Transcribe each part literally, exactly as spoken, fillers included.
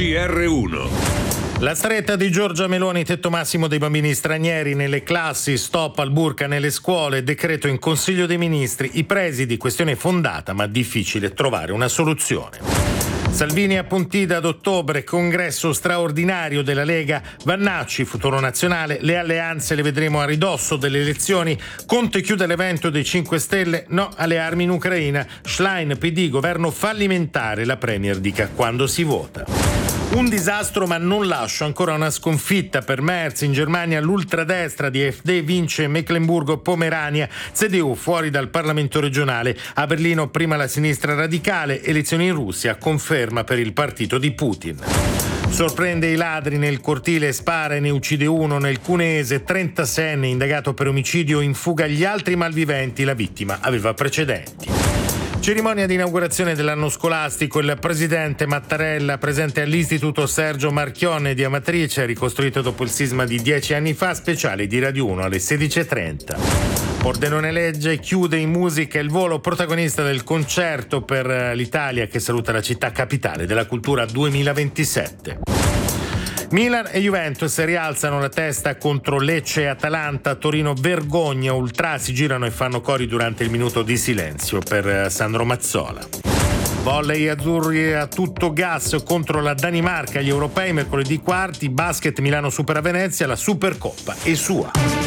G R uno. La stretta di Giorgia Meloni, tetto massimo dei bambini stranieri nelle classi, stop al burka nelle scuole, decreto in Consiglio dei Ministri, i presidi, questione fondata ma difficile trovare una soluzione. Salvini a Pontida ad ottobre, congresso straordinario della Lega, Vannacci, futuro nazionale, le alleanze le vedremo a ridosso delle elezioni, Conte chiude l'evento dei cinque Stelle, no alle armi in Ucraina, Schlein, P D, governo fallimentare, la Premier dica quando si vota. Un disastro ma non lascio, ancora una sconfitta per Merz, in Germania l'ultradestra di A F D vince Mecklenburgo-Pomerania, C D U fuori dal Parlamento regionale, a Berlino prima la sinistra radicale, elezioni in Russia, conferma per il partito di Putin. Sorprende i ladri nel cortile, spara e ne uccide uno nel Cuneese, trentasenne indagato per omicidio, in fuga gli altri malviventi, la vittima aveva precedenti. Cerimonia di inaugurazione dell'anno scolastico, il presidente Mattarella presente all'Istituto Sergio Marchionne di Amatrice, ricostruito dopo il sisma di dieci anni fa, speciale di Radio uno alle sedici e trenta. Pordenone legge, chiude in musica il volo, protagonista del concerto per l'Italia che saluta la città capitale della cultura duemilaventisette. Milan e Juventus rialzano la testa contro Lecce e Atalanta, Torino vergogna, ultra si girano e fanno cori durante il minuto di silenzio per Sandro Mazzola. Volley azzurri a tutto gas contro la Danimarca, gli europei mercoledì quarti, basket Milano supera Venezia, la Supercoppa è sua.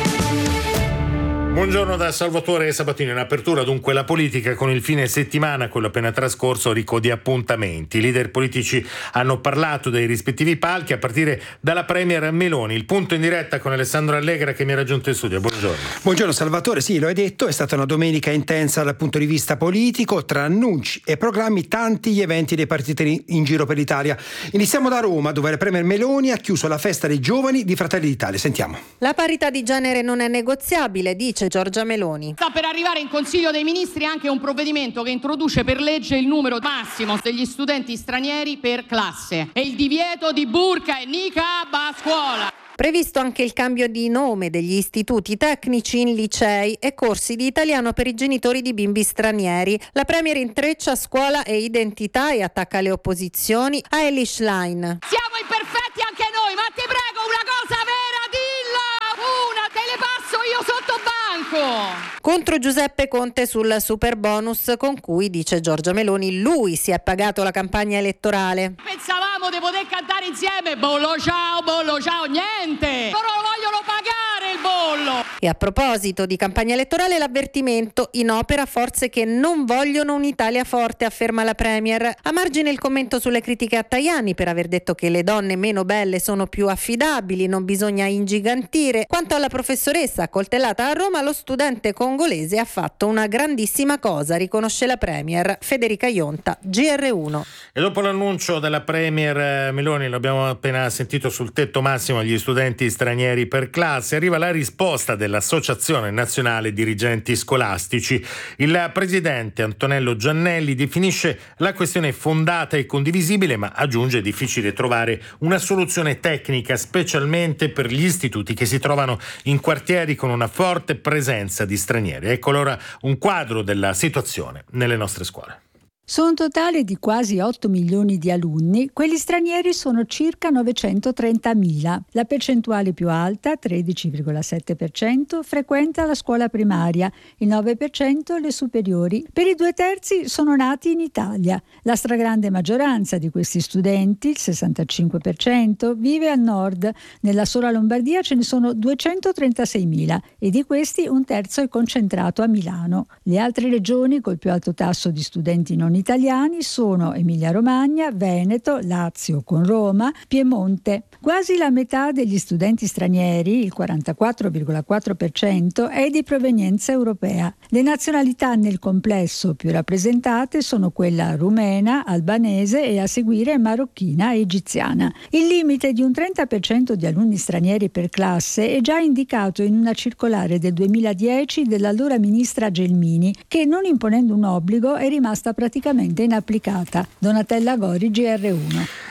Buongiorno da Salvatore Sabatini. In apertura dunque la politica con il fine settimana, quello appena trascorso, ricco di appuntamenti. I leader politici hanno parlato dei rispettivi palchi a partire dalla Premier Meloni. Il punto in diretta con Alessandro Allegra che mi ha raggiunto in studio. Buongiorno. Buongiorno Salvatore, sì, lo hai detto, è stata una domenica intensa dal punto di vista politico, tra annunci e programmi tanti gli eventi dei partiti in giro per l'Italia. Iniziamo da Roma, dove la Premier Meloni ha chiuso la festa dei giovani di Fratelli d'Italia. Sentiamo. La parità di genere non è negoziabile, dice Giorgia Meloni. Sta per arrivare in Consiglio dei Ministri anche un provvedimento che introduce per legge il numero massimo degli studenti stranieri per classe e il divieto di burka e niqab a scuola. Previsto anche il cambio di nome degli istituti tecnici in licei e corsi di italiano per i genitori di bimbi stranieri. La Premier intreccia scuola e identità e attacca le opposizioni a Eli Schlein. Siamo imperfetti anche noi, ma ti prego una cosa vera, dilla! Una, te le passo io sotto banco! Contro Giuseppe Conte sul super bonus con cui, dice Giorgia Meloni, lui si è pagato la campagna elettorale. Pensavamo di poter cantare insieme, bollo ciao, bollo ciao, niente! Loro lo vogliono pagare il bollo! E a proposito di campagna elettorale, l'avvertimento: in opera forze che non vogliono un'Italia forte, afferma la Premier. A margine il commento sulle critiche a Tajani per aver detto che le donne meno belle sono più affidabili, non bisogna ingigantire. Quanto alla professoressa accoltellata a Roma, lo studente congolese ha fatto una grandissima cosa, riconosce la Premier. Federica Ionta, G R uno. E dopo l'annuncio della Premier Meloni, l'abbiamo appena sentito, sul tetto massimo agli studenti stranieri per classe, arriva la risposta dell'Associazione Nazionale Dirigenti Scolastici. Il presidente Antonello Giannelli definisce la questione fondata e condivisibile, ma aggiunge difficile trovare una soluzione tecnica, specialmente per gli istituti che si trovano in quartieri con una forte presenza di stranieri. Ecco allora un quadro della situazione nelle nostre scuole. Su un totale di quasi otto milioni di alunni, quelli stranieri sono circa novecentotrentamila. La percentuale più alta, tredici virgola sette per cento, frequenta la scuola primaria, il nove per cento le superiori. Per i due terzi sono nati in Italia. La stragrande maggioranza di questi studenti, il sessantacinque per cento, vive al nord. Nella sola Lombardia ce ne sono duecentotrentaseiamila e di questi un terzo è concentrato a Milano. Le altre regioni col più alto tasso di studenti non italiani sono Emilia-Romagna, Veneto, Lazio con Roma, Piemonte. Quasi la metà degli studenti stranieri, il quarantaquattro virgola quattro per cento, è di provenienza europea. Le nazionalità nel complesso più rappresentate sono quella rumena, albanese e a seguire marocchina e egiziana. Il limite di un trenta per cento di alunni stranieri per classe è già indicato in una circolare del duemiladieci dell'allora ministra Gelmini, che non imponendo un obbligo è rimasta praticamente inapplicata. Donatella Gori, G R uno.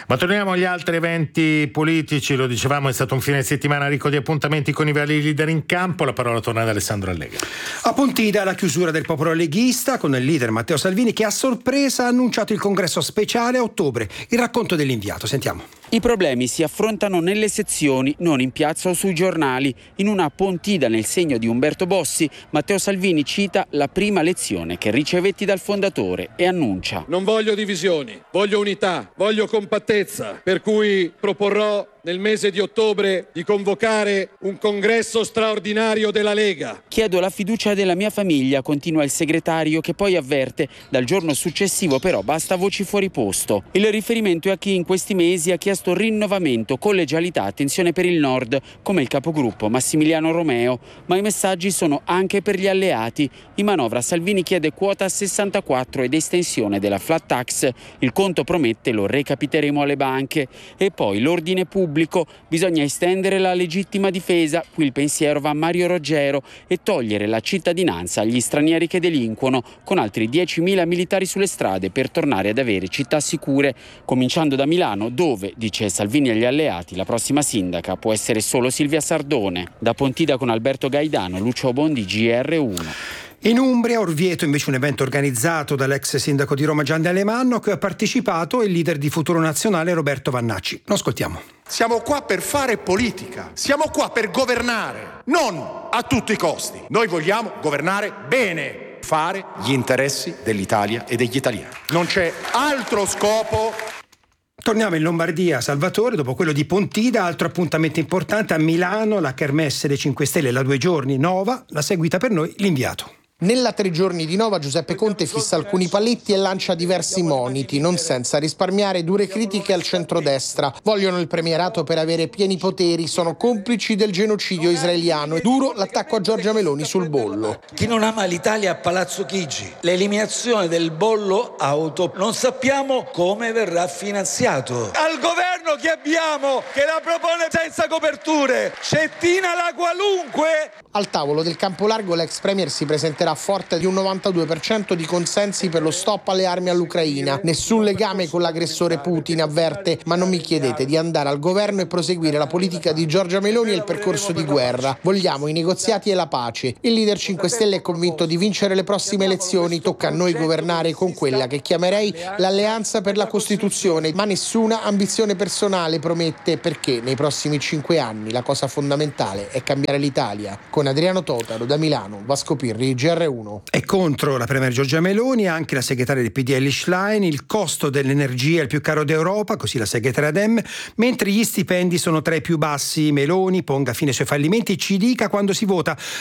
Ma torniamo agli altri eventi politici, lo dicevamo, è stato un fine settimana ricco di appuntamenti con i vari leader in campo. La parola torna ad Alessandro Allegri. A Pontida la chiusura del popolo leghista con il leader Matteo Salvini che a sorpresa ha annunciato il congresso speciale a ottobre. Il racconto dell'inviato, sentiamo. I problemi si affrontano nelle sezioni, non in piazza o sui giornali. In una Pontida nel segno di Umberto Bossi, Matteo Salvini cita la prima lezione che ricevetti dal fondatore e annuncia: non voglio divisioni, voglio unità, voglio compattezza, per cui proporrò nel mese di ottobre di convocare un congresso straordinario della Lega. Chiedo la fiducia della mia famiglia, continua il segretario, che poi avverte: dal giorno successivo però basta voci fuori posto. Il riferimento è a chi in questi mesi ha chiesto rinnovamento, collegialità, attenzione per il Nord, come il capogruppo Massimiliano Romeo, ma i messaggi sono anche per gli alleati. In manovra Salvini chiede quota sessantaquattro ed estensione della flat tax, il conto promette lo recapiteremo alle banche, e poi l'ordine pubblico. Bisogna estendere la legittima difesa, qui il pensiero va a Mario Roggero, e togliere la cittadinanza agli stranieri che delinquono, con altri diecimila militari sulle strade per tornare ad avere città sicure, cominciando da Milano, dove, dice Salvini agli alleati, la prossima sindaca può essere solo Silvia Sardone. Da Pontida con Alberto Gaidano, Lucio Bondi, G R uno. In Umbria, a Orvieto, invece, un evento organizzato dall'ex sindaco di Roma Gianni Alemanno, che ha partecipato il leader di Futuro Nazionale Roberto Vannacci. Lo ascoltiamo. Siamo qua per fare politica, siamo qua per governare, non a tutti i costi. Noi vogliamo governare bene, fare gli interessi dell'Italia e degli italiani. Non c'è altro scopo. Torniamo in Lombardia, Salvatore, dopo quello di Pontida, altro appuntamento importante a Milano, la Kermesse dei cinque Stelle, la due giorni, Nova, l'ha seguita per noi l'inviato. Nella tre giorni di Nova Giuseppe Conte fissa alcuni paletti e lancia diversi moniti, non senza risparmiare dure critiche al centrodestra. Vogliono il premierato per avere pieni poteri, sono complici del genocidio israeliano. Duro l'attacco a Giorgia Meloni sul bollo. Chi non ama l'Italia a Palazzo Chigi, l'eliminazione del bollo auto, non sappiamo come verrà finanziato. Al governo che abbiamo, che la propone senza coperture, Cettina la qualunque. Al tavolo del campo largo l'ex premier si presenterà forte di un novantadue per cento di consensi per lo stop alle armi all'Ucraina. Nessun legame con l'aggressore Putin, avverte, ma non mi chiedete di andare al governo e proseguire la politica di Giorgia Meloni e il percorso di guerra. Vogliamo i negoziati e la pace. Il leader cinque Stelle è convinto di vincere le prossime elezioni, tocca a noi governare con quella che chiamerei l'alleanza per la Costituzione, ma nessuna ambizione personale, promette, perché nei prossimi cinque anni la cosa fondamentale è cambiare l'Italia. Con Adriano Totaro da Milano, Vasco Pirri, G R uno. E contro la premier Giorgia Meloni anche la segretaria del P D Elly Schlein: il costo dell'energia è il più caro d'Europa, così la segretaria Dem, mentre gli stipendi sono tra i più bassi. Meloni ponga fine ai suoi fallimenti e ci dica quando si vota.